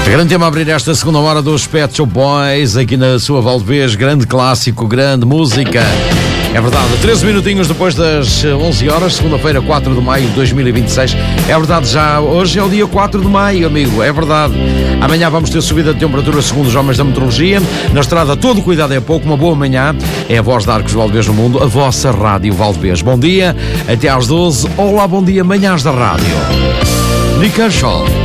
Grande tema a abrir esta segunda hora dos Pet Shop Boys, aqui na sua Valdevez. Grande clássico, grande música. É verdade, 13 minutinhos depois das 11 horas, segunda-feira, 4 de maio de 2026. É verdade, já hoje é o dia 4 de maio, amigo, é verdade. Amanhã vamos ter subida de temperatura segundo os homens da meteorologia. Na estrada, todo cuidado é pouco, uma boa manhã. É a voz da Arcos Valdevez no mundo, a vossa rádio Valdevez. Bom dia, até às 12. Olá, bom dia, manhãs da rádio. Nicole Shaw.